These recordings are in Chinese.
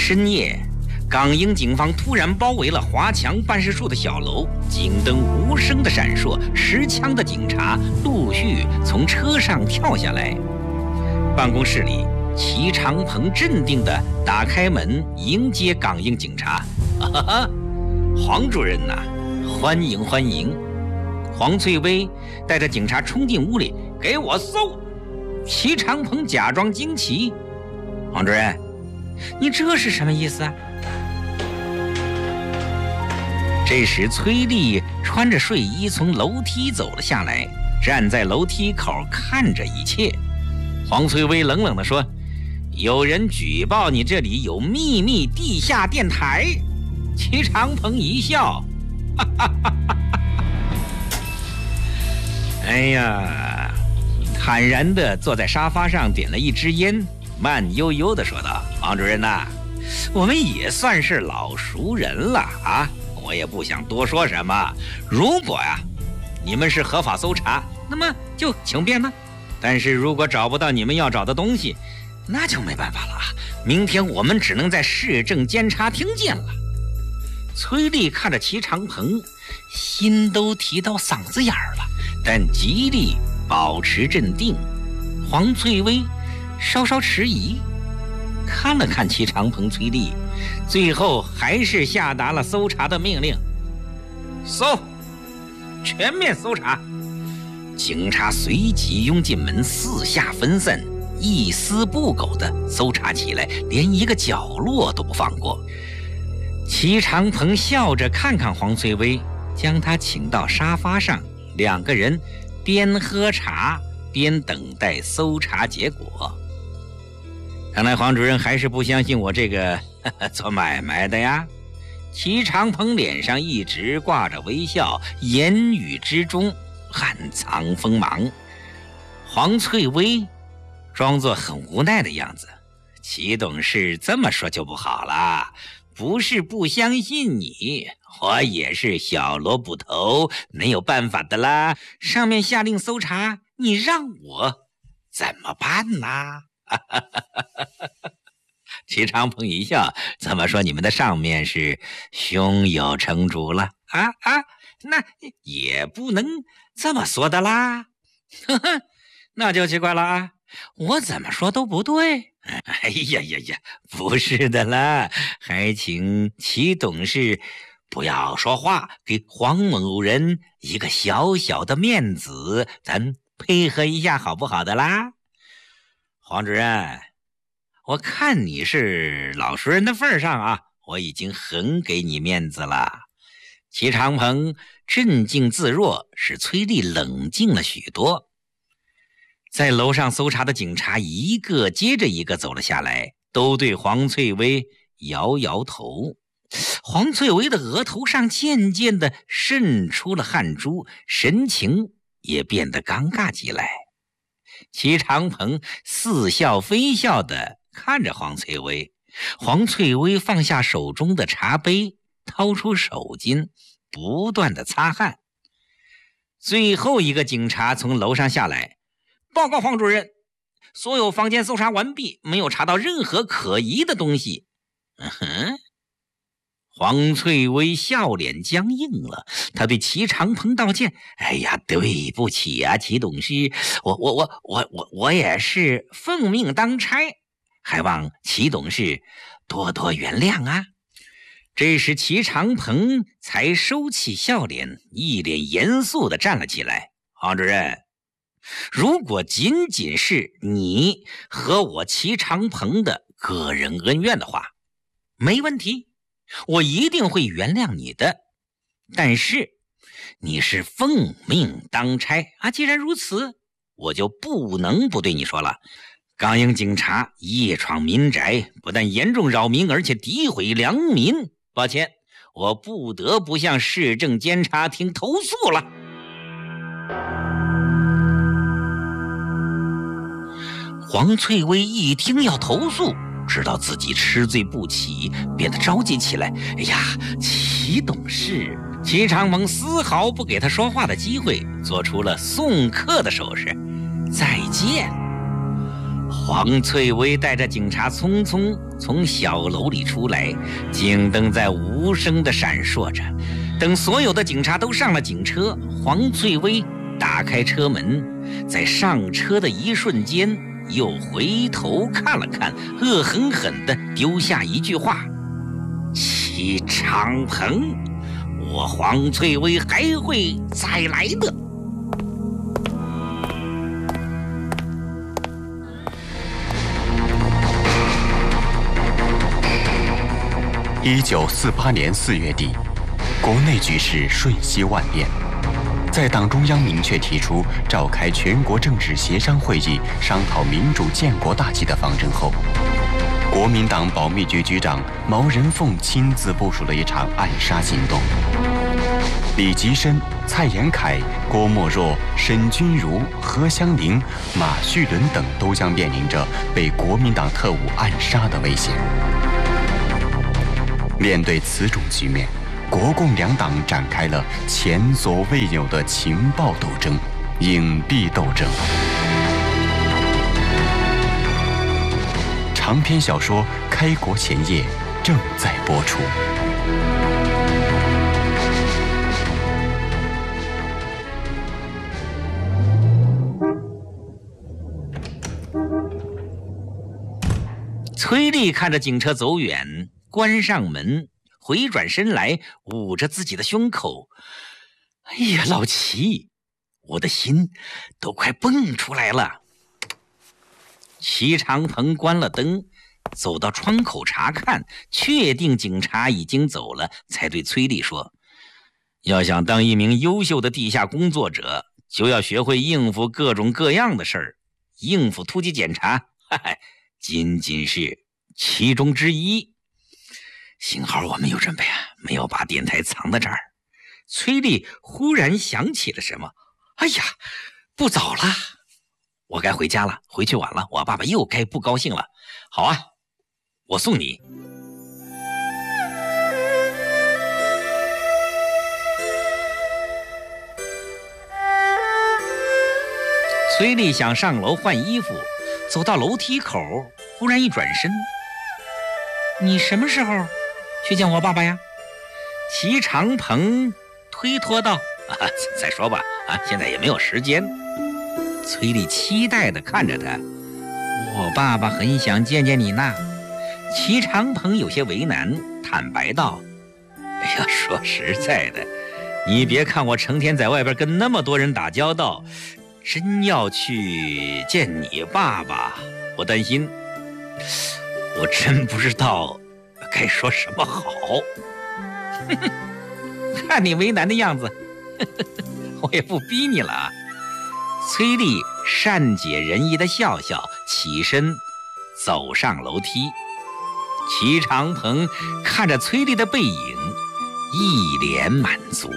深夜，港英警方突然包围了华强办事处的小楼，警灯无声的闪烁，持枪的警察陆续从车上跳下来。办公室里，齐长鹏镇定地打开门迎接港英警察。黄主任呐，欢迎欢迎。黄翠薇带着警察冲进屋里，给我搜。齐长鹏假装惊奇，黄主任，你这是什么意思啊？这时崔丽穿着睡衣从楼梯走了下来，站在楼梯口看着一切。黄翠薇冷冷地说，有人举报你这里有秘密地下电台。齐长鹏一笑，哎呀，坦然地坐在沙发上点了一支烟，慢悠悠地说道，黄主任呐，我们也算是老熟人了啊，我也不想多说什么。如果呀，你们是合法搜查，那么就请便吧。但是如果找不到你们要找的东西，那就没办法了啊！明天我们只能在市政监察厅见了。崔丽看着齐长鹏，心都提到嗓子眼儿了，但极力保持镇定。黄翠薇稍稍迟疑，看了看齐长鹏、崔丽，最后还是下达了搜查的命令：搜，全面搜查。警察随即拥进门，四下分散，一丝不苟地搜查起来，连一个角落都不放过。齐长鹏笑着看看黄翠薇，将她请到沙发上，两个人边喝茶边等待搜查结果。看来黄主任还是不相信我这个做买卖的呀。齐长鹏脸上一直挂着微笑，言语之中暗藏锋芒。黄翠薇装作很无奈的样子，齐董事这么说就不好了，不是不相信你，我也是小萝卜头，没有办法的啦。上面下令搜查，你让我怎么办呢？齐长鹏一笑，这么说你们的上面是胸有成竹了啊？那也不能这么说的啦。那就奇怪了啊，我怎么说都不对。哎呀，不是的啦，还请齐董事不要说话，给黄某人一个小小的面子，咱配合一下好不好的啦？黄主任，我看你是老熟人的份上啊，我已经很给你面子了。齐长鹏镇静自若，使崔丽冷静了许多。在楼上搜查的警察一个接着一个走了下来，都对黄翠薇摇摇头。黄翠薇的额头上渐渐地渗出了汗珠，神情也变得尴尬起来。齐长鹏似笑非笑地看着黄翠薇，黄翠薇放下手中的茶杯，掏出手巾，不断地擦汗。最后一个警察从楼上下来，报告黄主任，所有房间搜查完毕，没有查到任何可疑的东西。黄翠薇笑脸僵硬了，她对齐长鹏道歉：“哎呀，对不起啊，齐董事，我也是奉命当差，还望齐董事多多原谅啊。”这时齐长鹏才收起笑脸，一脸严肃地站了起来：“黄主任，如果仅仅是你和我齐长鹏的个人恩怨的话，没问题，我一定会原谅你的。但是你是奉命当差啊，既然如此，我就不能不对你说了。港英警察夜闯民宅，不但严重扰民，而且诋毁良民。抱歉，我不得不向市政监察厅投诉了。”黄翠薇一听要投诉，知道自己吃罪不起，变得着急起来。哎呀，齐董事！齐长鹏丝毫不给他说话的机会，做出了送客的手势。再见。 黄翠薇带着警察匆匆从小楼里出来，警灯在无声地闪烁着。等所有的警察都上了警车，黄翠薇打开车门，在上车的一瞬间又回头看了看，恶狠狠地丢下一句话：齐长鹏，我黄翠薇还会再来的。 1948年4月底，国内局势瞬息万变。在党中央明确提出召开全国政治协商会议，商讨民主建国大计的方针后，国民党保密局局长毛人凤亲自部署了一场暗杀行动。李吉深、蔡延闿、郭沫若、沈钧儒、何香凝、马叙伦等都将面临着被国民党特务暗杀的危险。面对此种局面，国共两党展开了前所未有的情报斗争、影蔽斗争。长篇小说《开国前夜》正在播出。 崔丽看着警车走远，关上门，回转身来，捂着自己的胸口。哎呀，老齐，我的心都快蹦出来了。齐长鹏关了灯，走到窗口查看，确定警察已经走了，才对崔丽说：要想当一名优秀的地下工作者，就要学会应付各种各样的事儿。应付突击检查，仅仅是其中之一。幸好我们有准备啊，没有把电台藏在这儿。崔丽忽然想起了什么，哎呀，不早了，我该回家了，回去晚了，我爸爸又该不高兴了。好啊，我送你。崔丽想上楼换衣服，走到楼梯口，忽然一转身：你什么时候去见我爸爸呀？齐长鹏推脱道：再说吧，现在也没有时间。崔丽期待地看着他：我爸爸很想见见你呢。齐长鹏有些为难，坦白道：哎呀，说实在的，你别看我成天在外边跟那么多人打交道，真要去见你爸爸，我担心，我真不知道该说什么好。看你为难的样子，我也不逼你了啊。崔丽善解人意的笑笑，起身走上楼梯。齐长鹏看着崔丽的背影，一脸满足。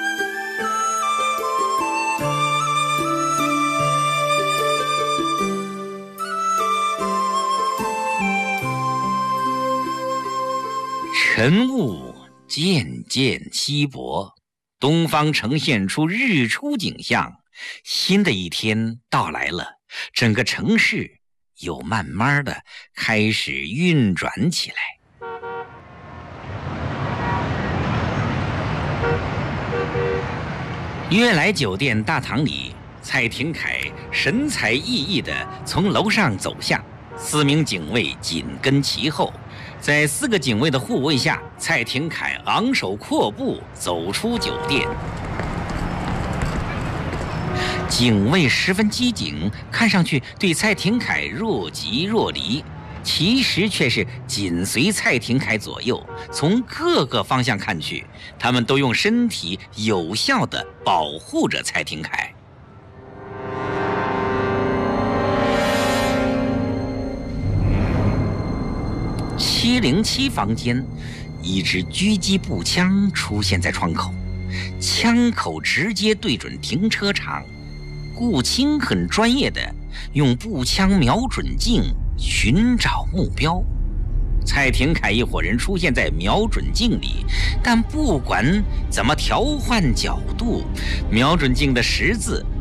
晨雾渐渐稀薄，东方呈现出日出景象。新的一天到来了，整个城市又慢慢的开始运转起来。悦来酒店大堂里，蔡廷锴神采奕奕地从楼上走下，4名警卫紧跟其后。在4个警卫的护卫下，蔡廷锴昂首阔步走出酒店。警卫十分机警，看上去对蔡廷锴若即若离，其实却是紧随蔡廷锴左右。从各个方向看去，他们都用身体有效地保护着蔡廷锴。707房间，一支狙击步枪出现在窗口，枪口直接对准停车场。顾青很专业的用步枪瞄准镜寻找目标。蔡廷锴一伙人出现在瞄准镜里，但不管怎么调换角度，瞄准镜的十字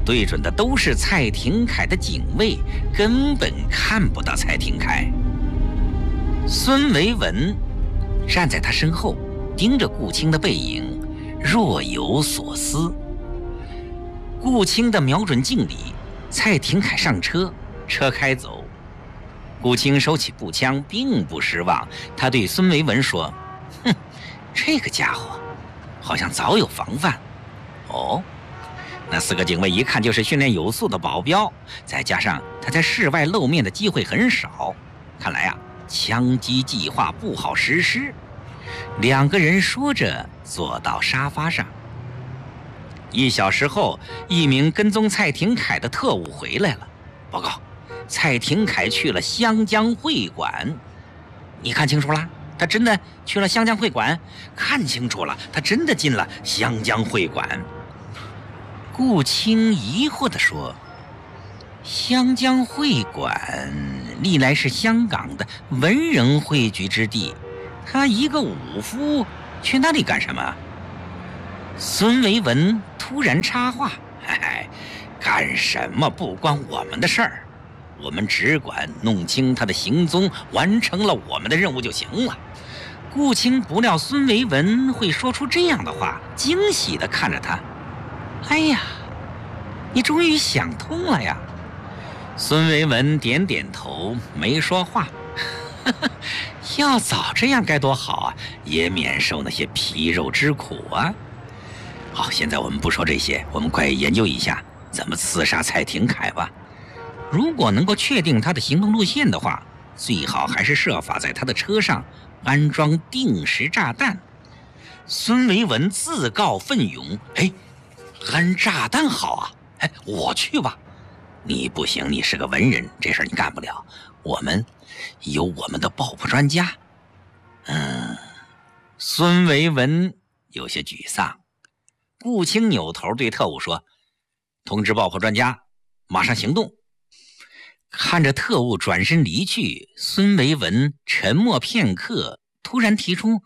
对准的都是蔡廷锴的警卫，根本看不到蔡廷锴。孙维文站在他身后，盯着顾青的背影，若有所思。顾青的瞄准敬礼，蔡廷锴上车，车开走。顾青收起步枪，并不失望。他对孙维文说：“哼，这个家伙好像早有防范。哦，那4个警卫一看就是训练有素的保镖，再加上他在室外露面的机会很少，看来啊，枪击计划不好实施。”2个人说着坐到沙发上。1小时后，一名跟踪蔡廷锴的特务回来了，报告蔡廷锴去了湘江会馆。你看清楚了？他真的去了湘江会馆？看清楚了，他真的进了湘江会馆。顾青疑惑地说：“湘江会馆历来是香港的文人汇聚之地，他一个武夫去那里干什么？”孙维文突然插话：“干什么不关我们的事儿，我们只管弄清他的行踪，完成了我们的任务就行了。”顾青不料孙维文会说出这样的话，惊喜地看着他：“哎呀，你终于想通了呀！”孙维文点点头，没说话。要早这样该多好啊，也免受那些皮肉之苦啊。好，现在我们不说这些，我们快研究一下怎么刺杀蔡廷锴吧。如果能够确定他的行动路线的话，最好还是设法在他的车上安装定时炸弹。孙维文自告奋勇：“安炸弹好啊，我去吧。”“你不行，你是个文人，这事儿你干不了。我们有我们的爆破专家。”孙维文有些沮丧。顾青扭头对特务说：“通知爆破专家，马上行动。”看着特务转身离去，孙维文沉默片刻，突然提出：“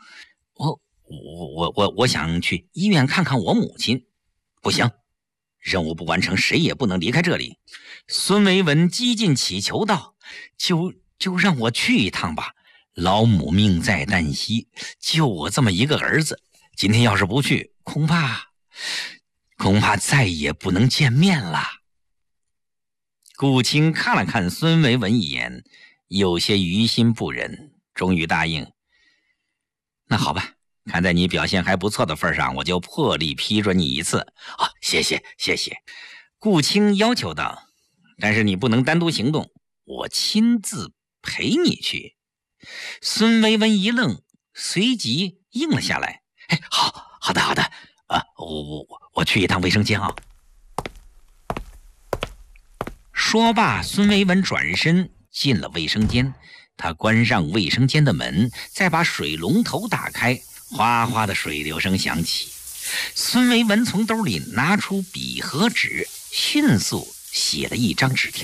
我想去医院看看我母亲。”“不行，任务不完成，谁也不能离开这里。”孙维文几近乞求道：“就让我去一趟吧，老母命在旦夕，就我这么一个儿子，今天要是不去，恐怕再也不能见面了。”顾青看了看孙维文一眼，有些于心不忍，终于答应：“那好吧，看在你表现还不错的份上，我就破例批准你一次。”“谢谢。”顾青要求道，“但是你不能单独行动，我亲自陪你去。”孙维文一愣，随即应了下来：“好的，我去一趟卫生间啊。”说罢，孙维文转身进了卫生间。他关上卫生间的门，再把水龙头打开，哗哗的水流声响起。孙维文从兜里拿出笔和纸，迅速写了一张纸条。